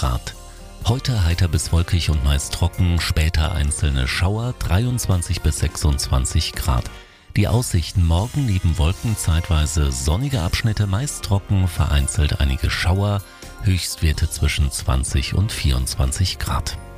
Grad. Heute heiter bis wolkig und meist trocken, später einzelne Schauer, 23 bis 26 Grad. Die Aussichten: morgen neben Wolken zeitweise sonnige Abschnitte, meist trocken, vereinzelt einige Schauer, Höchstwerte zwischen 20 und 24 Grad.